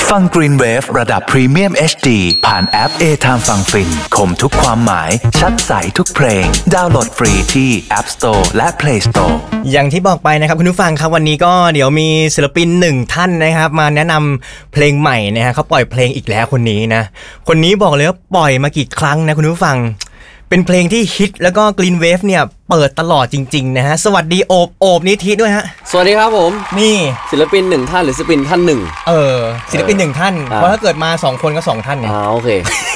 ฟัง Green Wave ระดับ Premium HD ผ่านแอป A-Time ฟังฟินคมทุกความหมายชัดใสทุกเพลงดาวน์โหลดฟรีที่ App Store และ Play Store อย่างที่บอกไปนะครับคุณผู้ฟังครับวันนี้ก็เดี๋ยวมีศิลปินหนึ่งท่านนะครับมาแนะนำเพลงใหม่นะฮะเขาปล่อยเพลงอีกแล้วคนนี้นะคนนี้บอกเลยว่าปล่อยมากี่ครั้งนะคุณผู้ฟังเป็นเพลงที่ฮิตแล้วก็ Green Wave เนี่ยเปิดตลอดจริงๆนะฮะสวัสดีโอบนิธิด้วยฮะสวัสดีครับผมนี่ศิลปินหนึ่งท่านหรือศิลปินท่านหนึ่งศิลปินหนึ่งท่านเพราะถ้าเกิดมา2คนก็2ท่านไงโอเค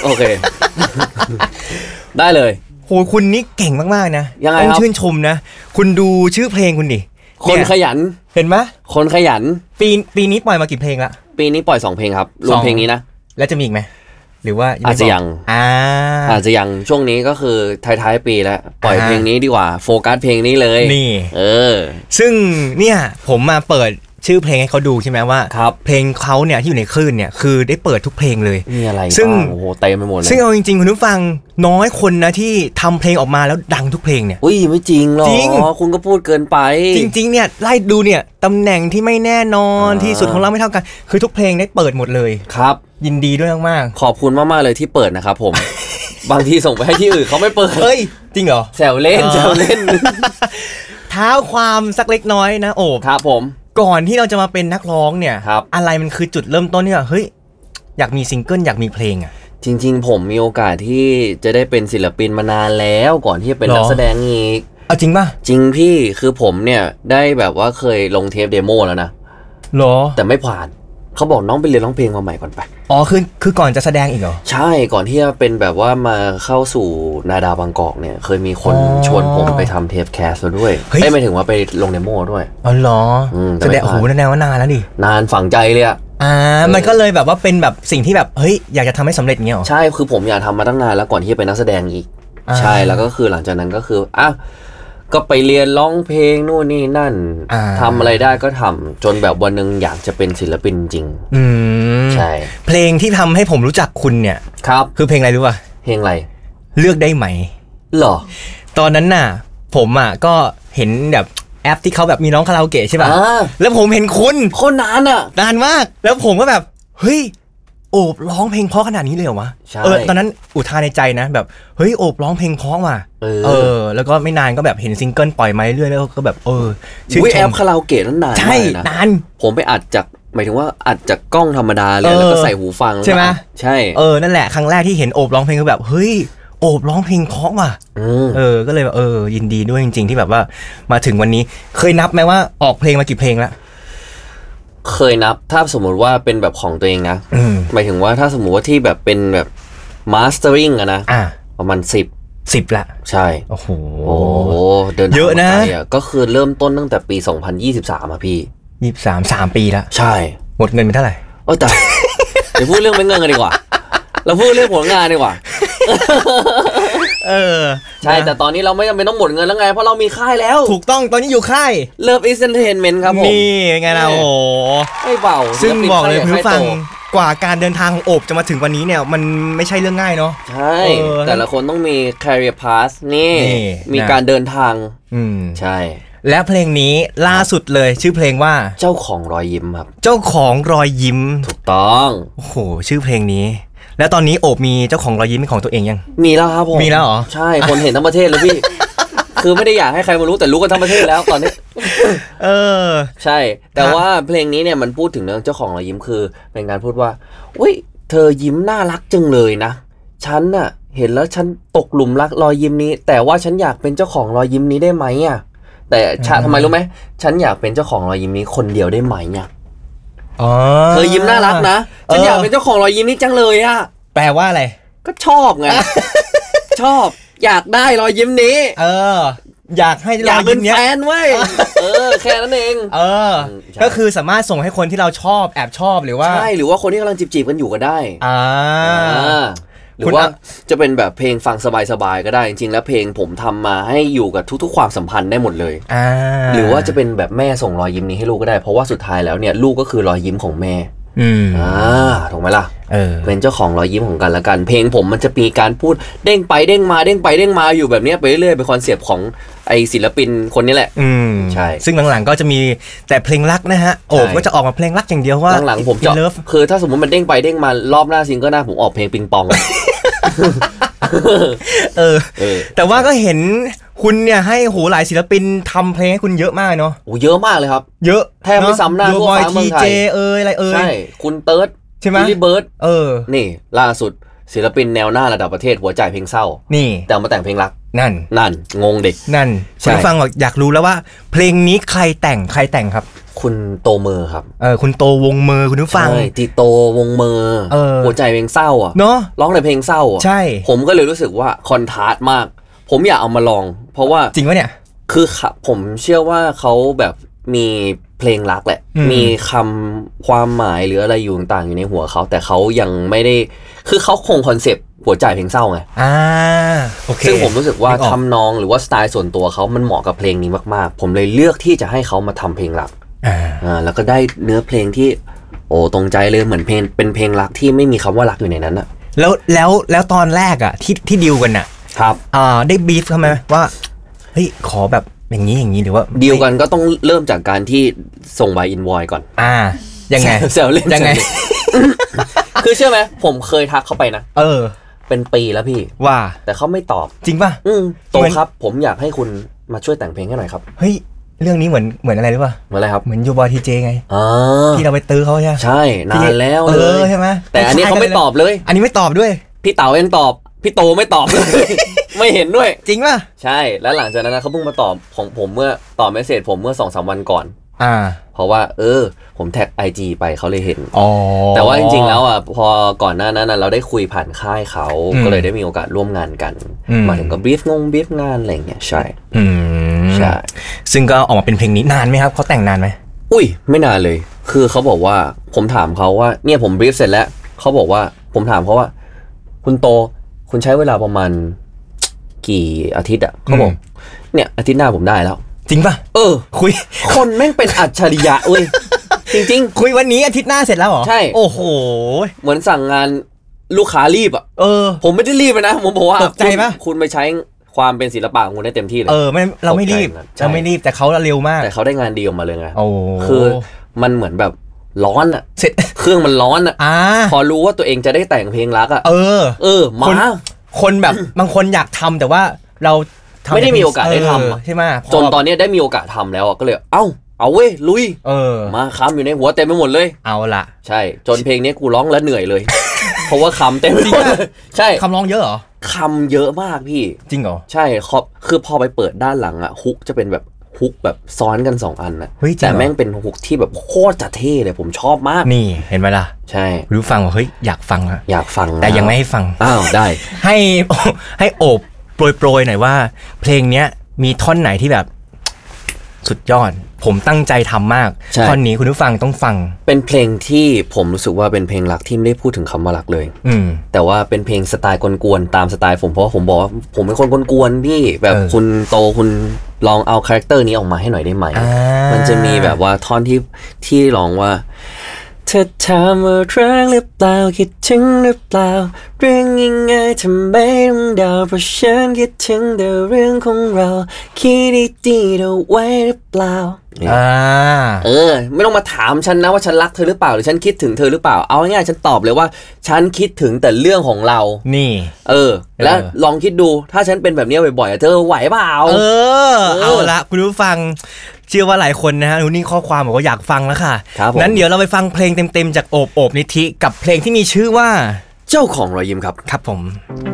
ได้เลยโหคุณนี่เก่งมากๆนะยังไงครับต้องชื่นชมนะคุณดูชื่อเพลงคุณดิคนขยันเห็นไหมคนขยันปีนี้ปล่อยมากี่เพลงละปีนี้ปล่อย2เพลงครับรวมเพลงนี้นะแล้วจะมีอีกไหมหรือว่าอาจจะยังช่วงนี้ก็คือท้ายปีแล้วปล่อยเพลงนี้ดีกว่าโฟกัสเพลงนี้เลยนี่ซึ่งเนี่ยผมมาเปิดชื่อเพลงให้เขาดูใช่ไหมว่าเพลงเขาเนี่ยที่อยู่ในคลื่นเนี่ยคือได้เปิดทุกเพลงเลยมีอะไรซึ่งโอ้โหเต็มไปหมดเลยซึ่งเอาจริงๆคุณผู้ฟังน้อยคนนะที่ทำเพลงออกมาแล้วดังทุกเพลงเนี่ยอุ้ยไม่จริงหรอกคุณก็พูดเกินไปจริงๆเนี่ยไล่ดูเนี่ยตำแหน่งที่ไม่แน่นอนที่สุดของเราไม่เท่ากันคือทุกเพลงได้เปิดหมดเลยครับยินดีด้วยมากๆขอบคุณมากๆเลยที่เปิดนะครับผม บางทีส่งไปให้ที่อื่นเขาไม่เปิดเฮ้ยจริงเหรอแซวเล่นเท้าความสักเล็กน้อยนะโอบครับผมก่อนที่เราจะมาเป็นนักร้องเนี่ยอะไรมันคือจุดเริ่มต้นที่ว่าเฮ้ยอยากมีซิงเกิลอยากมีเพลงอ่ะจริงๆผมมีโอกาสที่จะได้เป็นศิลปินมานานแล้วก่อนที่จะเป็นนักแสดงอีกเอาจริงป่ะจริงพี่คือผมเนี่ยได้แบบว่าเคยลงเทปเดโมแล้วนะหรอแต่ไม่ผ่านเขาบอกน้องไปเรียนร้องเพลงมาใหม่ก่อนไปอ๋อคือก่อนจะแสดงอีกเหรอใช่ก่อนที่จะเป็นแบบว่ามาเข้าสู่นาดาวบางกอกเนี่ยเคยมีคนชวนผมไปทำเทปแคสต์ด้วยไม่ถึงว่าไปลงเดโมด้วยอ๋อเหรอแสดงโอ้โหแนวว่านานแล้วดินานฝังใจเลยอ่ะมันก็เลยแบบว่าเป็นแบบสิ่งที่แบบเฮ้ยอยากจะทำให้สำเร็จเงี้ยหรอใช่คือผมอยากทำมาตั้งนานแล้วก่อนที่จะเป็นนักแสดงอีกใช่แล้วก็คือหลังจากนั้นก็คือก็ไปเรียนร้องเพลงนู่นนี่นั่นทำอะไรได้ก็ทำจนแบบวันนึงอยากจะเป็นศิลปินจริงใช่เพลงที่ทำให้ผมรู้จักคุณเนี่ยครับคือเพลงอะไรรู้ป่ะเพลงอะไรเลือกได้ไหมหรอตอนนั้นน่ะผมก็เห็นแบบแอปที่เขาแบบมีร้องคาราโอเกะใช่ป่ะแล้วผมเห็นคุณโคตรนานมากแล้วผมก็แบบเฮ้ยโอบร้องเพลงเพราะขนาดนี้เลยเหรอวะตอนนั้นอุทานในใจนะแบบเฮ้ยโอบร้องเพลงเพราะว่ะแล้วก็ไม่นานก็แบบเห็นซิงเกิลปล่อยมาเรื่อยๆแล้วก็แบบชื่อแอปคาราโอเกะนั้นนานใช่นานผมไปอัดจากหมายถึงว่าอัดจากกล้องธรรมดาเลยแล้วก็ใส่หูฟังใช่ไหมใช่นั่นแหละครั้งแรกที่เห็นโอบร้องเพลงคือแบบเฮ้ยโอบร้องเพลงเพราะว่ะก็เลยแบบยินดีด้วยจริงๆที่แบบว่ามาถึงวันนี้เคยนับไหมว่าออกเพลงมากี่เพลงแล้วเคยนับถ้าสมมติว่าเป็นแบบของตัวเองนะหมายถึงว่าถ้าสมมติว่าที่แบบเป็นแบบมาสเตอริงอะนะประมาณ10 ละใช่โอ้โหเดินเยอะนะก็คือเริ่มต้นตั้งแต่ปี2023อะพี่ 3 ปีละใช่หมดเงินไปเท่าไหร่แต่เดี๋ยวพูดเรื่องเป็นเงินกันดีกว่าเราพูดเรื่องผลงานดีกว่าใช่แต่ตอนนี้เราไม่จำเป็นต้องหมดเงินแล้วไงเพราะเรามีค่ายแล้วถูกต้องตอนนี้อยู่ค่าย Love is Entertainment ครับผมนี่ไงเราโอ้ไม่เบาซึ่งบอกเลยผู้ฟังกว่าการเดินทางของโอบจะมาถึงวันนี้เนี่ยมันไม่ใช่เรื่องง่ายเนาะใช่แต่ละคนต้องมี career path นี่มีการเดินทางใช่และเพลงนี้ล่าสุดเลยชื่อเพลงว่าเจ้าของรอยยิ้มครับเจ้าของรอยยิ้มถูกต้องโอ้โหชื่อเพลงนี้แล้วตอนนี้โอบมีเจ้าของรอยยิ้มเป็นของตัวเองยังมีแล้วครับผมมีแล้วเหรอใช่คนเห็นทั้งประเทศเลยพี่ คือไม่ได้อยากให้ใครมารู้แต่รู้กันทั้งประเทศแล้วตอนนี้ใช่แต่ว่าเพลงนี้เนี่ยมันพูดถึงเรื่องเจ้าของรอยยิ้มคือเป็นการพูดว่าอุ้ยเธอยิ้มน่ารักจังเลยนะฉันน่ะเห็นแล้วฉันตกหลุมรักรอยยิ้มนี้แต่ว่าฉันอยากเป็นเจ้าของรอยยิ้มนี้ได้ไหมอ่ะแต่ทำไมรู้ไหมฉันอยากเป็นเจ้าของรอยยิ้มนี้คนเดียวได้ไหมเนี่ยเธอยิ้มน่ารักนะฉันอยากเป็นเจ้าของรอยยิ้มนี้จังเลยอ่ะแปลว่าอะไรก็ชอบไง ชอบอยากได้รอยยิ้มนี้อยากให้รอยยิ้มนี้แฟนเว้ยแค่นั้นเองก็คือสามารถส่งให้คนที่เราชอบแอบชอบหรือว่าใช่หรือว่าคนที่กำลังจีบกันอยู่ก็ได้หรือว่าจะเป็นแบบเพลงฟังสบายๆก็ได้จริงๆแล้วเพลงผมทำมาให้อยู่กับทุกๆความสัมพันธ์ได้หมดเลยหรือว่าจะเป็นแบบแม่ส่งรอยยิ้มนี้ให้ลูกก็ได้เพราะว่าสุดท้ายแล้วเนี่ยลูกก็คือรอยยิ้มของแม่ถูกไหมล่ะเป็นเจ้าของรอยยิ้มของกันและกันเพลงผมมันจะมีการพูดเด้งไปเด้งมาเด้งไปเด้งมาอยู่แบบนี้ไปเรื่อยๆเป็นคอนเซปต์ของไอศิลปินคนนี้แหละใช่ซึ่งหลังๆก็จะมีแต่เพลงรักนะฮะโอบก็จะออกมาเพลงรักอย่างเดียวว่าหลังๆผมจะคือถ้าสมมติมันเด้งไปเด้งมารอบหน้าซิงเกิลหน้าผมออกเพลงปิงปองแต่ว่าก็เห็นคุณเนี่ยให้โหหลายศิลปินทำเพลงให้คุณเยอะมากเนาะโอ้เยอะมากเลยครับเยอะแทบไม่ซ้ำหน้าพวกฟ้าเมืองไทยอะไรใช่คุณเติร์ดใช่ไหมลิเบิร์ดนี่ล่าสุดศิลปินแนวหน้าระดับประเทศหัวใจเพลงเศร้านี่แต่มาแต่งเพลงรักนั่นงงเด็กนั่นคุณฟังอยากรู้แล้วว่าเพลงนี้ใครแต่งครับคุณโตเมอร์ครับคุณโตวงเมอร์คุณผู้ฟังติโตวงเมอร์หัวใจเพลงเศร้าอ่ะเนาะร้องในเพลงเศร้าอ่ะใช่ผมก็เลยรู้สึกว่าคอนทราสต์มากผมอยากเอามาลองเพราะว่าจริงปะเนี่ยคือผมเชื่อว่าเขาแบบมีเพลงรักแหละมีคำความหมายหรืออะไรอยู่ต่างๆอยู่ในหัวเขาแต่เขายังไม่ได้คือเขาคงคอนเซปต์หัวใจเพลงเศร้าไงโอเคซึ่งผมรู้สึกว่าทำนองหรือว่าสไตล์ส่วนตัวเขามันเหมาะกับเพลงนี้มากๆผมเลยเลือกที่จะให้เขามาทำเพลงรักแล้วก็ได้เนื้อเพลงที่ตรงใจเลยเหมือนเพลงเป็นเพลงรักที่ไม่มีคำว่ารักอยู่ในนั้นอะแล้วตอนแรกอะที่ดีลกันอะครับได้บีฟเขาไหมว่าเฮ้ยขอแบบอย่างนี้หรือว่าดีลกันก็ต้องเริ่มจากการที่ส่งใบอินวอยก่อนยังไงเซลเล่นยังไงคือเชื่อไหมผมเคยทักเขาไปนะเป็นปีแล้วพี่ว่าแต่เขาไม่ตอบจริงป่ะโตครับผมอยากให้คุณมาช่วยแต่งเพลงให้หน่อยครับเฮ้ยเรื่องนี้เหมือนอะไรรู้ป่ะเหมือนอะไรครับเหมือนยูบอยทีเจไงที่เราไปตื้อเขาใช่นานแล้วใช่ไหมแต่อันนี้เขาไม่ตอบเลยอันนี้ไม่ตอบด้วยพี่เต๋ายังตอบพี่โตไม่ตอบเลย ไม่เห็นด้วยจริงป่ะใช่แล้วหลังจากนั้นเขาเพิ่งมาตอบของผมเมื่อตอบเมสเสจผมเมื่อ 2-3 วันก่อนเพราะว่าผมแท็ก IG ไปเขาเลยเห็นแต่ว่าจริงๆแล้วอ่ะพอก่อนหน้านั้นเราได้คุยผ่านค่ายเขาก็เลยได้มีโอกาสร่วมงานกันมาถึงก็บรีฟงานอะไรอย่างเงี้ยใช่ใช่ซึ่งก็ออกมาเป็นเพลงนี้นานไหมครับเขาแต่งนานไหมไม่นานเลยคือเขาบอกว่าผมถามเขาว่าเนี่ยผมบรีฟเสร็จแล้วเขาบอกว่าผมถามเขาว่าคุณโตคุณใช้เวลาประมาณกี่อาทิตย์อ่ะเขาบอกเนี่ยอาทิตย์หน้าผมได้แล้วจริงป่ะคุยคนแม่งเป็นอัจฉริยะเว้ยจริงๆคุยวันนี้อาทิตย์หน้าเสร็จแล้วเหรอใช่โอ้โหเหมือนสั่งงานลูกค้ารีบอ่ะผมไม่ได้รีบนะผมบอกว่าตกใจป่ะคุณไปใช้ความเป็นศิลปะของคุณได้เต็มที่เลยเราไม่รีบแต่เขาเร็วมากแต่เขาได้งานดีออกมาเลยไงคือมันเหมือนแบบร้อนอ่ะเครื่องมันร้อนอ่ะพอรู้ว่าตัวเองจะได้แต่งเพลงรักอ่ะมาคนแบบบางคนอยากทำแต่ว่าเราไม่ได้มีโอกาสได้ทำใช่ไหมจนตอนนี้ได้มีโอกาสทำแล้วก็เลยเอาเว้ยลุยมาคำอยู่ในหัวเต็มไปหมดเลยเอาละใช่จนเพลงนี้กูร้องแล้วเหนื่อยเลย เพราะว่าคำเต็มไปหมดใช่คำร้องเยอะเหรอคำเยอะมากพี่จริงเหรอใช่คือพอไปเปิดด้านหลังอะฮุกจะเป็นแบบฮุกแบบซ้อนกัน2อันนะแต่แม่งเป็นฮุกที่แบบโคตรจะเท่เลยผมชอบมากนี่เห็นไหมล่ะใช่รู้ฟังว่าเฮ้ยอยากฟังอะอยากฟังแต่ยังไม่ให้ฟังได้ให้โอบโปรยหน่อยว่าเพลงเนี้ยมีท่อนไหนที่แบบสุดยอดผมตั้งใจทำมากท่อนนี้คุณผู้ฟังต้องฟังเป็นเพลงที่ผมรู้สึกว่าเป็นเพลงรักที่ไม่ได้พูดถึงคำว่ารักเลยแต่ว่าเป็นเพลงสไตล์กวนๆตามสไตล์ผมเพราะว่าผมบอกว่าผมเป็นคนกวนๆพี่แบบคุณโตคุณลองเอาคาแรคเตอร์นี้ออกมาให้หน่อยได้ไหมมันจะมีแบบว่าท่อนที่ร้องว่าเธอถามว่ารักหรือเปล่าคิดถึงหรือเปล่าเรื่องง่ายๆทำไมต้องเดาเพราะฉันคิดถึงแต่เรื่องของเราคิดดีๆเอาไว้หรือเปล่าไม่ต้องมาถามฉันนะว่าฉันรักเธอหรือเปล่าหรือฉันคิดถึงเธอหรือเปล่าเอาง่ายๆฉันตอบเลยว่าฉันคิดถึงแต่เรื่องของเรานี่แล้วลองคิดดูถ้าฉันเป็นแบบนี้บ่อยๆเธอไหวเปล่าเอาละคุณผู้ฟังเชื่อว่าหลายคนนะฮะนี่ข้อความบอกว่าอยากฟังแล้วค่ะงั้นเดี๋ยวเราไปฟังเพลงเต็มๆจากโอบนิธิกับเพลงที่มีชื่อว่าเจ้าของรอยยิ้มครับครับผม